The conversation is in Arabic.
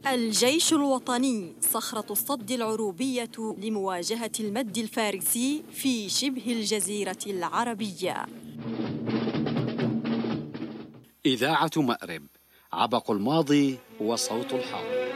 الجيش الوطني صخرة الصد العروبية لمواجهة المد الفارسي في شبه الجزيرة العربية. إذاعة مأرب، عبق الماضي وصوت الحاضر.